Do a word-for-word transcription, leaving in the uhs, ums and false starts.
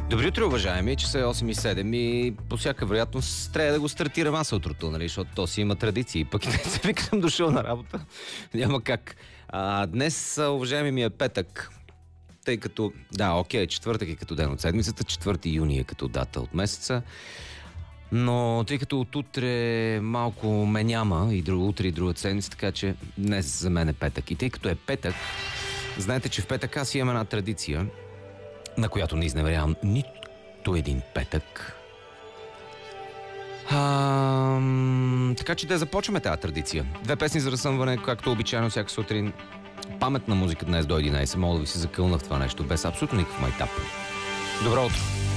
Добри утро, уважаеми, че са осем и седем и по всяка вероятност трябва да го стартирам аз утрото, нали, защото то си има традиции. Пък и не се вика, съм дошъл на работа. Няма как. А, днес, уважаеми, ми е петък. Тъй като, да, окей, четвъртък е като ден от седмицата, четвърти юни е като дата от месеца. Но тъй като от утре малко ме няма и друго, утре и друга седмица, така че днес за мен е петък. И тъй като е петък, знаете, че в петък аз имам една традиция, на която не изневерявам нито един петък. А, така че да започваме тази традиция. Две песни за разсъмване, както обичайно всяка сутрин. Паметна музика днес до единайсет. Мога да ви се закълна в това нещо, без абсолютно никакъв майтап. Добро утро!